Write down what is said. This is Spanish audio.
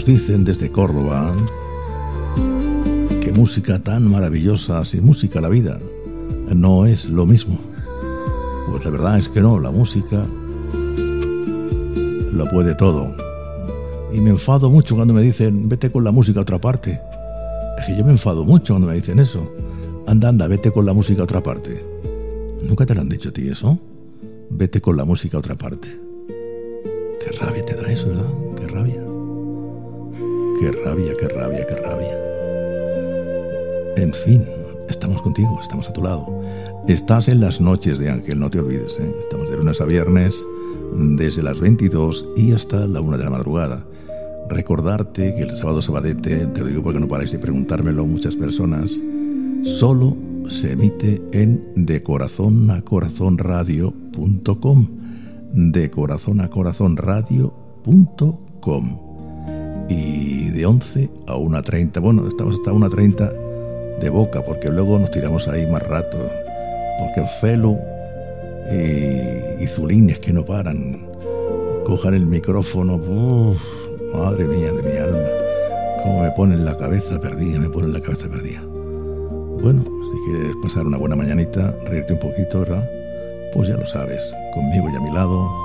Nos dicen desde Córdoba que música tan maravillosa, sin música la vida no es lo mismo. Pues la verdad es que no, la música lo puede todo. Y me enfado mucho cuando me dicen, vete con la música a otra parte. Es que yo me enfado mucho cuando me dicen eso. Anda, vete con la música a otra parte. ¿Nunca te lo han dicho a ti eso? Vete con la música a otra parte. Qué rabia te da eso, ¿verdad? Qué rabia. Qué rabia, qué rabia, qué rabia. En fin, estamos contigo, estamos a tu lado. Estás en las noches de Ángel, no te olvides, ¿eh? Estamos de lunes a viernes, desde las 22 y hasta la 1 de la madrugada. Recordarte que el sábado sabadete, te lo digo porque no paráis de preguntármelo muchas personas, solo se emite en decorazonacorazonradio.com, decorazonacorazonradio.com, y de 11 a 1:30, bueno, estamos hasta 1:30 de boca, porque luego nos tiramos ahí más rato, porque el celo y Zulines que no paran, cojan el micrófono, madre mía de mi alma, cómo me ponen la cabeza perdida, Bueno, si quieres pasar una buena mañanita, reírte un poquito, ¿verdad? Pues ya lo sabes, conmigo y a mi lado,